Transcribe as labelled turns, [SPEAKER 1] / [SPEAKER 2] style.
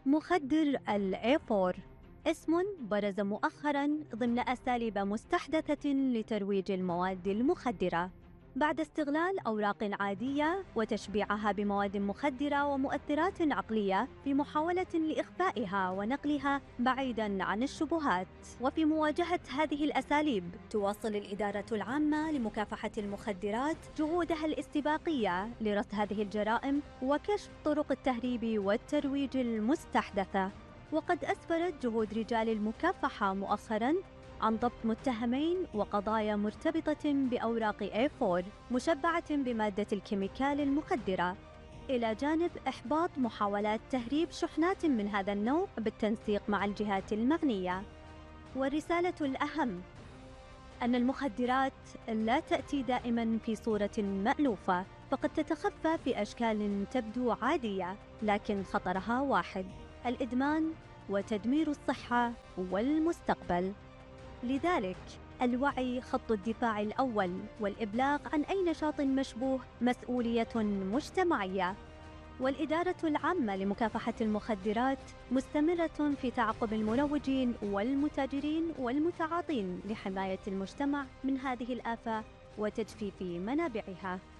[SPEAKER 1] مخدر ال A4 اسم برز مؤخراً ضمن أساليب مستحدثة لترويج المواد المخدرة بعد استغلال أوراق عادية وتشبيعها بمواد مخدرة ومؤثرات عقلية في محاولة لإخفائها ونقلها بعيداً عن الشبهات. وفي مواجهة هذه الأساليب تواصل الإدارة العامة لمكافحة المخدرات جهودها الاستباقية لرصد هذه الجرائم وكشف طرق التهريب والترويج المستحدثة. وقد أسفرت جهود رجال المكافحة مؤخراً عن ضبط متهمين وقضايا مرتبطة بأوراق A4 مشبعة بمادة الكيميكال المخدرة، إلى جانب إحباط محاولات تهريب شحنات من هذا النوع بالتنسيق مع الجهات المعنية. والرسالة الأهم أن المخدرات لا تأتي دائماً في صورة مألوفة، فقد تتخفى في أشكال تبدو عادية، لكن خطرها واحد: الإدمان وتدمير الصحة والمستقبل. لذلك الوعي خط الدفاع الأول، والإبلاغ عن أي نشاط مشبوه مسؤولية مجتمعية. والإدارة العامة لمكافحة المخدرات مستمرة في تعقب المروجين والمتاجرين والمتعاطين لحماية المجتمع من هذه الآفة وتجفيف منابعها.